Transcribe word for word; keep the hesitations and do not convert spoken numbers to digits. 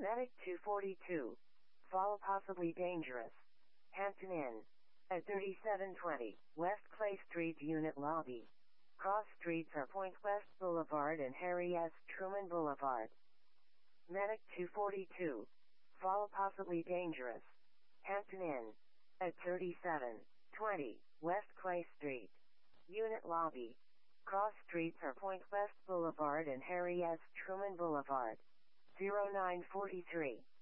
Medic two forty-two. Follow possibly dangerous. Hampton Inn. At thirty-seven twenty, West Clay Street Unit Lobby. Cross streets are Point West Boulevard and Harry S. Truman Boulevard. Medic two forty-two. Follow possibly dangerous. Hampton Inn. At thirty-seven twenty, West Clay Street. Unit Lobby. Cross streets are Point West Boulevard and Harry S. Truman Boulevard. zero nine four three.